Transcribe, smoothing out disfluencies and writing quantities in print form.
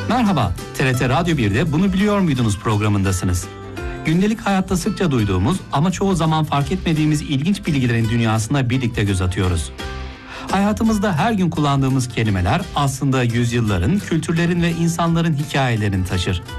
Merhaba, TRT Radyo 1'de Bunu Biliyor Muydunuz programındasınız. Gündelik hayatta sıkça duyduğumuz ama çoğu zaman fark etmediğimiz ilginç bilgilerin dünyasına birlikte göz atıyoruz. Hayatımızda her gün kullandığımız kelimeler aslında yüzyılların, kültürlerin ve insanların hikayelerini taşır.